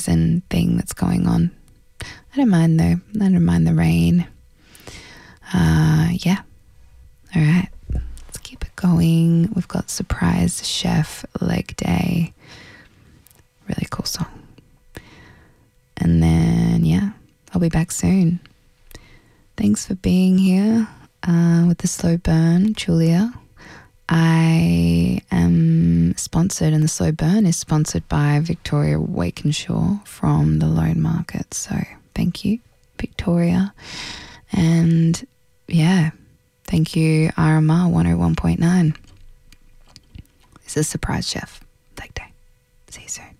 season thing that's going on. I don't mind though. I don't mind the rain. Yeah. All right. Let's keep it going. We've got Surprise Chef Leg Day. Really cool song. And then, yeah, I'll be back soon. Thanks for being here with the Slow Burn, Julia. I am sponsored, and the Slow Burn is sponsored by Victoria Wakenshaw from the Lone Market. So thank you, Victoria. And yeah, thank you, RMR 101.9. This is Surprise Chef Leg Day. See you soon.